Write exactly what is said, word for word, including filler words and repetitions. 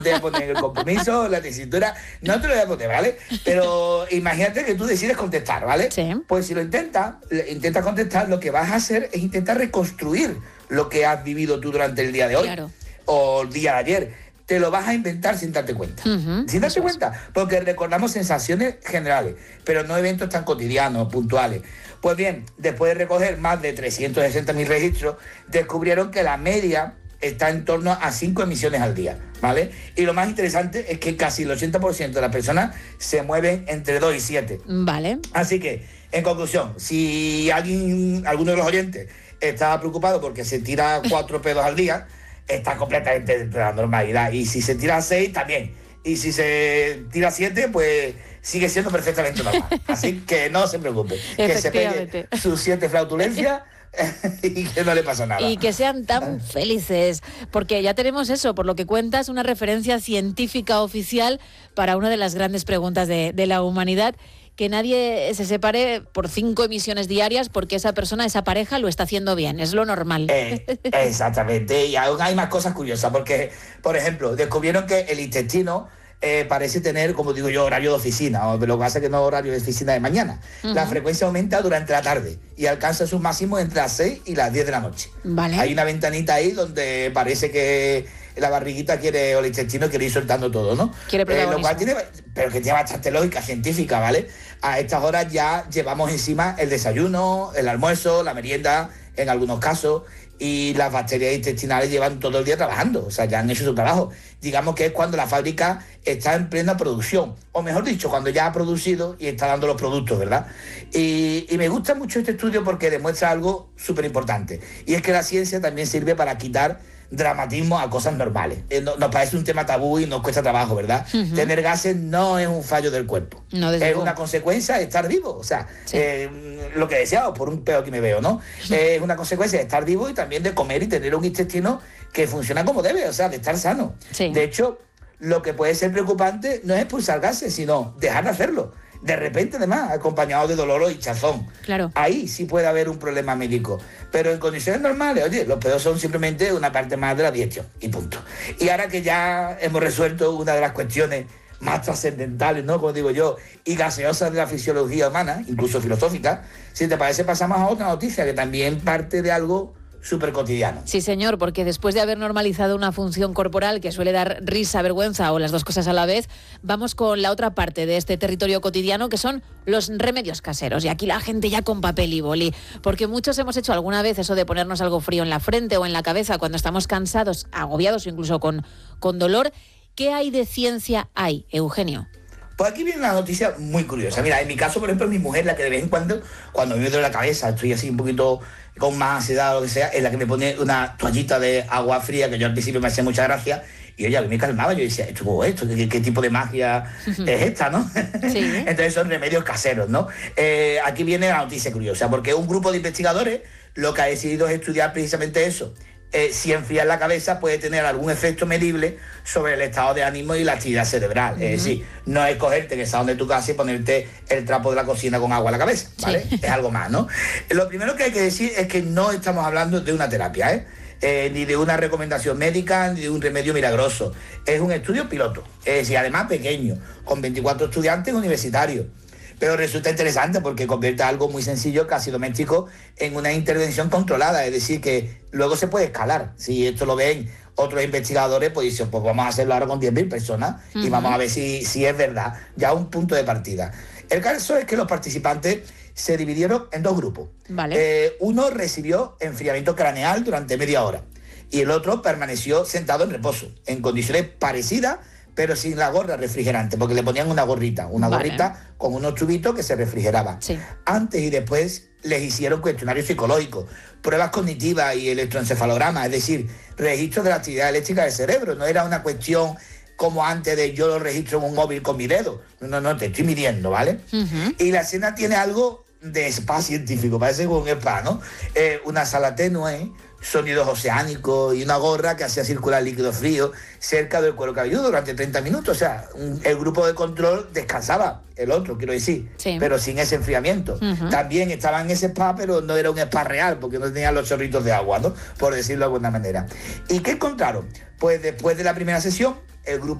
te voy a poner el compromiso, la tesitura, no te lo voy a poner, ¿vale? Pero imagínate que tú decides contestar, ¿vale? Sí. Pues si lo intentas, intentas contestar, lo que vas a hacer es intentar reconstruir lo que has vivido tú durante el día de hoy. Claro. O el día de ayer. Te lo vas a inventar sin darte cuenta. Uh-huh. Sin darte cuenta. Porque recordamos sensaciones generales, pero no eventos tan cotidianos, puntuales. Pues bien, después de recoger más de trescientos sesenta mil registros, descubrieron que la media está en torno a cinco emisiones al día, ¿vale? Y lo más interesante es que casi el ochenta por ciento de las personas se mueven entre dos y siete. Vale. Así que, en conclusión, si alguien, alguno de los oyentes estaba preocupado porque se tira cuatro pedos al día, está completamente dentro de la normalidad. Y si se tira seis, también. Y si se tira siete, pues sigue siendo perfectamente normal. Así que no se preocupe. Que se pegue sus siete flautulencias y que no le pasa nada. Y que sean tan felices, porque ya tenemos eso, por lo que cuentas, una referencia científica oficial para una de las grandes preguntas de, de la humanidad, que nadie se separe por cinco emisiones diarias porque esa persona, esa pareja lo está haciendo bien, es lo normal. Eh, exactamente, y aún hay más cosas curiosas, porque, por ejemplo, descubrieron que el intestino Eh, parece tener, como digo yo, horario de oficina, lo que pasa es que no es horario de oficina de mañana. Uh-huh. La frecuencia aumenta durante la tarde y alcanza sus máximos entre las seis y las diez de la noche. Vale. Hay una ventanita ahí donde parece que la barriguita quiere, o el intestino quiere ir soltando todo, ¿no? Quiere eh, lo cual tiene, pero que tiene bastante lógica científica, ¿vale? A estas horas ya llevamos encima el desayuno, el almuerzo, la merienda, en algunos casos, y las bacterias intestinales llevan todo el día trabajando, o sea, ya han hecho su trabajo. Digamos que es cuando la fábrica está en plena producción, o mejor dicho, cuando ya ha producido y está dando los productos, ¿verdad? Y, y me gusta mucho este estudio porque demuestra algo súper importante, y es que la ciencia también sirve para quitar dramatismo a cosas normales. Eh, no, nos parece un tema tabú y nos cuesta trabajo, ¿verdad? Uh-huh. Tener gases no es un fallo del cuerpo. No, es luego una consecuencia de estar vivo. O sea, sí. eh, lo que deseamos, por un pedo que me veo, ¿no? Es eh, una consecuencia de estar vivo y también de comer y tener un intestino que funciona como debe, o sea, de estar sano. Sí. De hecho, lo que puede ser preocupante no es expulsar gases, sino dejar de hacerlo. De repente, además, acompañado de dolor o hinchazón. Claro. Ahí sí puede haber un problema médico. Pero en condiciones normales, oye, los pedos son simplemente una parte más de la digestión y punto. Y ahora que ya hemos resuelto una de las cuestiones más trascendentales, ¿no? Como digo yo, y gaseosas de la fisiología humana, incluso filosófica, si te parece pasamos a otra noticia que también parte de algo súper cotidiano. Sí, señor, porque después de haber normalizado una función corporal que suele dar risa, vergüenza o las dos cosas a la vez, vamos con la otra parte de este territorio cotidiano, que son los remedios caseros. Y aquí la gente ya con papel y boli, porque muchos hemos hecho alguna vez eso de ponernos algo frío en la frente o en la cabeza cuando estamos cansados, agobiados o incluso con, con dolor. ¿Qué hay de ciencia hay, Eugenio? Pues aquí viene una noticia muy curiosa. Mira, en mi caso, por ejemplo, mi mujer, la que de vez en cuando, cuando me duele la cabeza, estoy así un poquito con más ansiedad o lo que sea, es la que me pone una toallita de agua fría, que yo al principio me hacía mucha gracia, y ella me calmaba. Yo decía, ¿esto esto? ¿Qué, qué tipo de magia es esta, no? Sí. Entonces son remedios caseros, ¿no? Eh, aquí viene la noticia curiosa, porque un grupo de investigadores lo que ha decidido es estudiar precisamente eso. Eh, si enfriar la cabeza puede tener algún efecto medible sobre el estado de ánimo y la actividad cerebral. Uh-huh. Es decir, no es cogerte en el salón de tu casa y ponerte el trapo de la cocina con agua a la cabeza, ¿vale? Sí. Es algo más, ¿no? Lo primero que hay que decir es que no estamos hablando de una terapia, ¿eh? Eh, ni de una recomendación médica, ni de un remedio milagroso. Es un estudio piloto, es decir, además pequeño, con veinticuatro estudiantes universitarios. Pero resulta interesante porque convierte algo muy sencillo, casi doméstico, en una intervención controlada. Es decir, que luego se puede escalar. Si esto lo ven otros investigadores, pues dicen, pues vamos a hacerlo ahora con diez mil personas uh-huh. y vamos a ver si, si es verdad. Ya un punto de partida. El caso es que los participantes se dividieron en dos grupos. Vale. Eh, uno recibió enfriamiento craneal durante media hora y el otro permaneció sentado en reposo, en condiciones parecidas, pero sin la gorra refrigerante, porque le ponían una gorrita, una vale. gorrita con unos tubitos que se refrigeraban. Sí. Antes y después les hicieron cuestionarios psicológicos, pruebas cognitivas y electroencefalogramas, es decir, registros de la actividad eléctrica del cerebro. No era una cuestión como antes de yo lo registro en un móvil con mi dedo. No, no, te estoy midiendo, ¿vale? Uh-huh. Y la escena tiene algo de spa científico, parece como un spa, ¿no? Eh, una sala tenue, sonidos oceánicos y una gorra que hacía circular líquido frío cerca del cuero cabelludo durante treinta minutos. O sea, un, el grupo de control descansaba, el otro, quiero decir, sí. pero sin ese enfriamiento. Uh-huh. También estaba en ese spa, pero no era un spa real, porque no tenía los chorritos de agua, ¿no? Por decirlo de alguna manera. ¿Y qué encontraron? Pues después de la primera sesión, el grupo